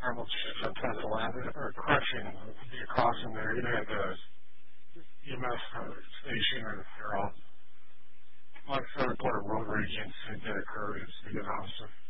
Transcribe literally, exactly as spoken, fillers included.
almost sometimes a lot or crushing be crossing there. You know, the E M S station or the Farrell. Like I said, report a road rage incident that occurred. It's a good officer.